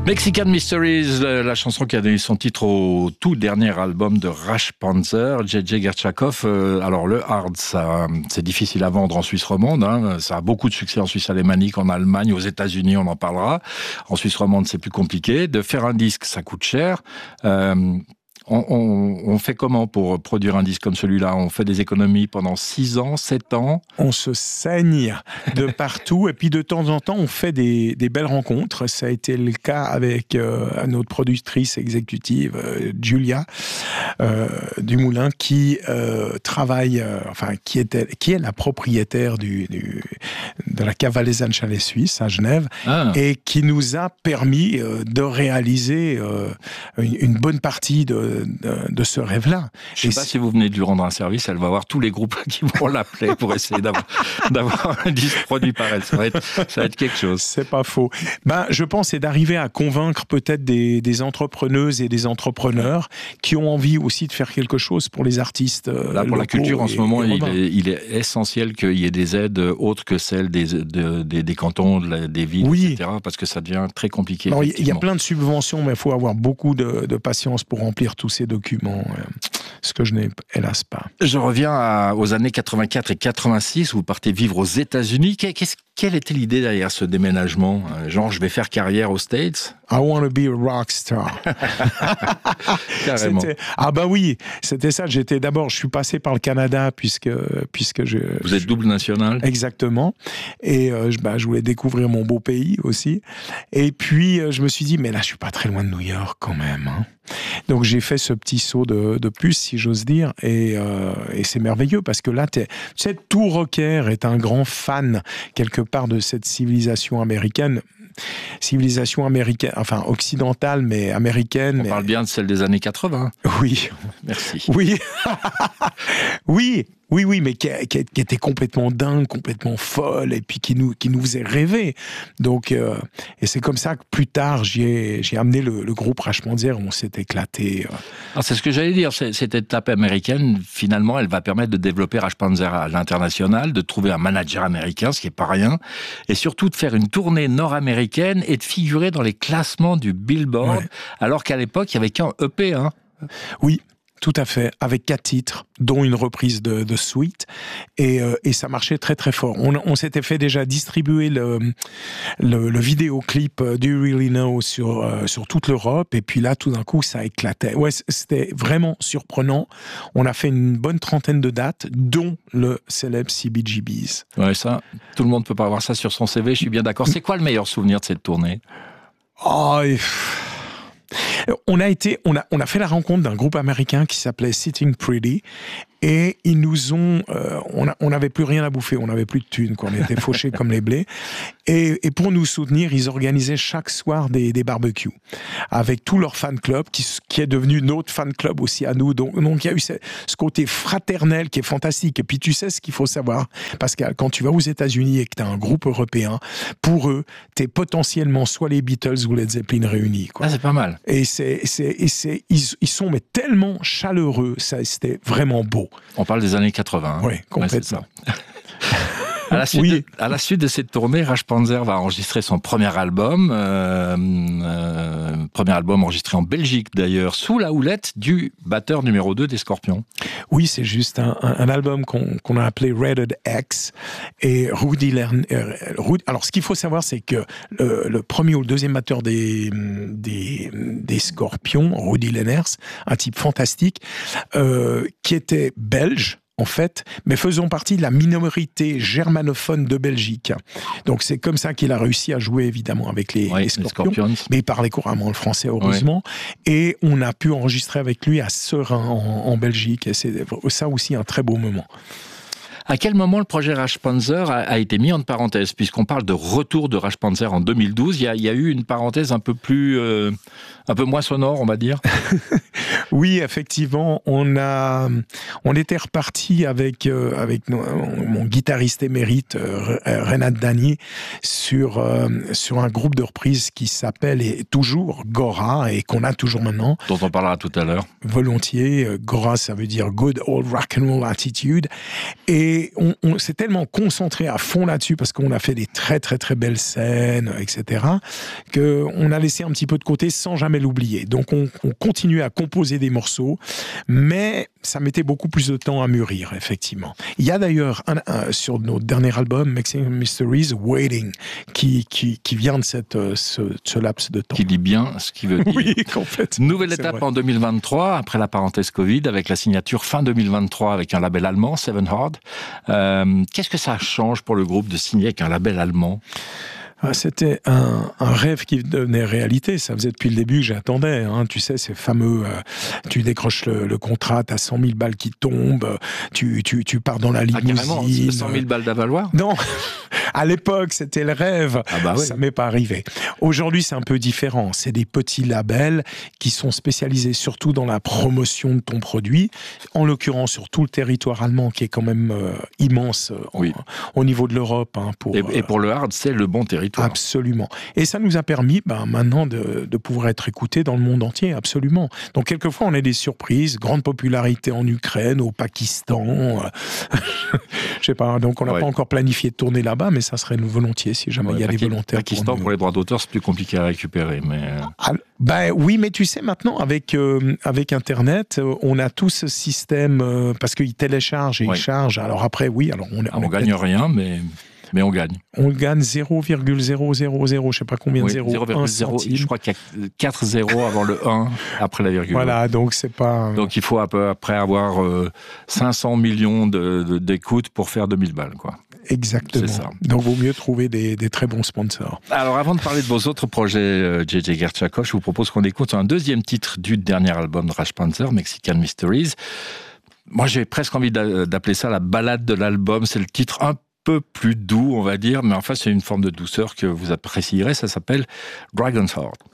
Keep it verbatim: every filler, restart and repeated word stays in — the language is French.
Mexican Mysteries, la chanson qui a donné son titre au tout dernier album de Rush Panzer, J J Gershakov. Euh, alors le hard, ça, c'est difficile à vendre en Suisse romande. Hein. Ça a beaucoup de succès en Suisse alémanique, en Allemagne, aux États-Unis, on en parlera. En Suisse romande, c'est plus compliqué. De faire un disque, ça coûte cher. Euh, On, on, on fait comment pour produire un disque comme celui-là ? On fait des économies pendant six ans, sept ans ? On se saigne de partout et puis de temps en temps, on fait des, des belles rencontres. Ça a été le cas avec euh, notre productrice exécutive, euh, Julia euh, Dumoulin, qui euh, travaille, euh, enfin, qui, était, qui est la propriétaire du, du, de la Cavalesan Chalet Suisse à Genève ah. et qui nous a permis euh, de réaliser euh, une, une bonne partie de De, de ce rêve-là. Je ne sais pas si vous venez de lui rendre un service, elle va avoir tous les groupes qui vont l'appeler pour essayer d'avoir, d'avoir un disque produit par elle. Ça va être, ça va être quelque chose. C'est pas faux. Ben, je pense c'est d'arriver à convaincre peut-être des, des entrepreneuses et des entrepreneurs qui ont envie aussi de faire quelque chose pour les artistes. Là, pour la culture, en ce moment, il est, il est essentiel qu'il y ait des aides autres que celles des, de, des, des cantons, des villes, oui. et cetera, parce que ça devient très compliqué. Alors, il y a plein de subventions, mais il faut avoir beaucoup de, de patience pour remplir tous ces documents, ce que je n'ai hélas pas. Je reviens à, aux années quatre-vingt-quatre et quatre-vingt-six, où vous partez vivre aux États-Unis. Qu'est-ce, quelle était l'idée derrière ce déménagement ? Genre, je vais faire carrière aux States ? I want to be a rock star. Carrément. C'était, ah bah oui, c'était ça. J'étais d'abord, je suis passé par le Canada puisque puisque je. Vous êtes double national. Exactement. Et euh, bah, je voulais découvrir mon beau pays aussi. Et puis euh, je me suis dit, mais là, je suis pas très loin de New York quand même. Hein. Donc j'ai fait ce petit saut de, de plus, si j'ose dire, et, euh, et c'est merveilleux parce que là, t'es, tu sais, tout rocker est un grand fan quelque part de cette civilisation américaine. Civilisation américaine, enfin occidentale, mais américaine. On mais... parle bien de celle des années quatre-vingts. Oui. Merci. Oui. oui. Oui, oui, mais qui, qui, qui était complètement dingue, complètement folle, et puis qui nous, qui nous faisait rêver. Donc, euh, et c'est comme ça que plus tard, j'ai, j'ai amené le, le groupe Rush Panzer, on s'est éclaté. Alors, c'est ce que j'allais dire, c'est, cette étape américaine, finalement, elle va permettre de développer Rush Panzer à l'international, de trouver un manager américain, ce qui n'est pas rien, et surtout de faire une tournée nord-américaine et de figurer dans les classements du Billboard, ouais. alors qu'à l'époque, il n'y avait qu'un E P. Hein. Oui. Tout à fait, avec quatre titres, dont une reprise de, de Sweet, et, euh, et ça marchait très très fort. On, on s'était fait déjà distribuer le, le, le vidéoclip Do You Really Know sur, euh, sur toute l'Europe, et puis là, tout d'un coup, ça éclatait. Ouais, c'était vraiment surprenant. On a fait une bonne trentaine de dates, dont le célèbre C B G B's. Ouais, ça, tout le monde peut pas avoir ça sur son C V, je suis bien d'accord. C'est quoi le meilleur souvenir de cette tournée ? Oh, et... On a été, on a, on a fait la rencontre d'un groupe américain qui s'appelait Sitting Pretty et ils nous ont, euh, on a, on n'avait plus rien à bouffer, on n'avait plus de thunes, quoi. On était fauchés comme les blés. Et, et pour nous soutenir, ils organisaient chaque soir des, des barbecues avec tout leur fan club qui, qui est devenu notre fan club aussi à nous. Donc, donc il y a eu ce, ce côté fraternel qui est fantastique. Et puis tu sais ce qu'il faut savoir, parce que quand tu vas aux États-Unis et que tu as un groupe européen, pour eux, t'es potentiellement soit les Beatles ou les Zeppelin réunis, quoi. Ah, c'est pas mal. Et c'est, c'est, et c'est, ils, ils sont mais tellement chaleureux, ça, c'était vraiment beau. On parle des années quatre-vingts. Hein. Oui, complètement. Ouais, À la, suite oui. de, à la suite de cette tournée, Rush Panzer va enregistrer son premier album, euh, euh, premier album enregistré en Belgique d'ailleurs, sous la houlette du batteur numéro deux des Scorpions. Oui, c'est juste un, un, un album qu'on, qu'on a appelé Rated X. Et Rudy Lern, euh, Rudy, alors ce qu'il faut savoir, c'est que le, le premier ou le deuxième batteur des, des, des Scorpions, Rudy Lenners, un type fantastique, euh, qui était belge, en fait, mais faisons partie de la minorité germanophone de Belgique. Donc c'est comme ça qu'il a réussi à jouer évidemment avec les, oui, les, Scorpions, les Scorpions, mais il parlait couramment le français heureusement, oui. Et on a pu enregistrer avec lui à Serein en, en Belgique, et c'est ça aussi un très beau moment. À quel moment le projet Rush Panzer a, a été mis en parenthèse ? Puisqu'on parle de retour de Rush Panzer en deux mille douze, il y a, il y a eu une parenthèse un peu plus, euh, un peu moins sonore, on va dire. Oui, effectivement, on a, on était reparti avec euh, avec nos, mon guitariste émérite euh, Renat Danier sur euh, sur un groupe de reprises qui s'appelle et toujours Gora et qu'on a toujours maintenant. Dont on parlera tout à l'heure. Volontiers. Gora, ça veut dire Good Old Rock and Roll Attitude. Et Et on, on s'est tellement concentré à fond là-dessus parce qu'on a fait des très très très belles scènes, et cetera, qu'on a laissé un petit peu de côté sans jamais l'oublier. Donc on, on continuait à composer des morceaux, mais ça mettait beaucoup plus de temps à mûrir, effectivement. Il y a d'ailleurs un, un, sur notre dernier album, Mixing Mysteries, Waiting, qui, qui, qui vient de cette, ce, ce laps de temps. Qui dit bien ce qu'il veut dire. Oui, complètement. Nouvelle étape en deux mille vingt-trois, après la parenthèse Covid, avec la signature fin deux mille vingt-trois avec un label allemand, Seven Hard. Euh, qu'est-ce que ça change pour le groupe de signer avec un label allemand ? C'était un, un rêve qui devenait réalité. Ça faisait depuis le début que j'attendais. Hein. Tu sais, ces fameux... Euh, tu décroches le, le contrat, t'as cent mille balles qui tombent, tu, tu, tu pars dans la limousine... Ah, carrément, cent mille balles d'avaloir ? Non. À l'époque, c'était le rêve. Ah bah oui. Ça m'est pas arrivé. Aujourd'hui, c'est un peu différent. C'est des petits labels qui sont spécialisés surtout dans la promotion de ton produit. En l'occurrence, sur tout le territoire allemand, qui est quand même euh, immense en, oui. au niveau de l'Europe. Hein, pour, et, euh, et pour le hard, c'est le bon territoire. Absolument. Et ça nous a permis ben, maintenant de, de pouvoir être écoutés dans le monde entier, absolument. Donc quelquefois on a des surprises, grande popularité en Ukraine, au Pakistan, euh, je sais pas, donc on n'a ouais. pas encore planifié de tourner là-bas, mais ça serait nous volontiers si jamais il ouais, y a Paki- des volontaires. Pakistan pour, pour les droits d'auteur c'est plus compliqué à récupérer. Mais... Ah, ben oui, mais tu sais maintenant avec, euh, avec Internet, euh, on a tout ce système, euh, parce qu'ils téléchargent et ouais. ils chargent, alors après oui, alors on, on, on gagne rien, mais... Mais on gagne. On gagne zéro virgule zéro zéro zéro, je ne sais pas combien de oui, zéro. zéro virgule zéro, je crois qu'il y a quatre zéros avant le un, après la virgule. Voilà, donc c'est pas... Donc il faut à peu près avoir euh, cinq cents millions de, de, d'écoutes pour faire deux mille balles, quoi. Exactement. C'est ça. Donc il vaut mieux trouver des, des très bons sponsors. Alors avant de parler de vos autres projets, euh, J J Gertchakov, je vous propose qu'on écoute un deuxième titre du dernier album de Rash Panzer, Mexican Mysteries. Moi j'ai presque envie d'appeler ça la balade de l'album, c'est le titre un peu plus doux, on va dire, mais enfin, c'est une forme de douceur que vous apprécierez. Ça s'appelle Dragon's Heart.